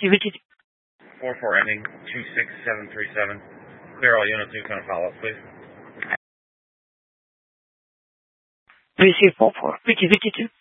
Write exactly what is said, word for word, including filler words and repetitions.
Vicky, Vicky. four four ending two six seven three seven. Clear all units. Who's going to follow up, please? three C four four. Vicky, Vicky two.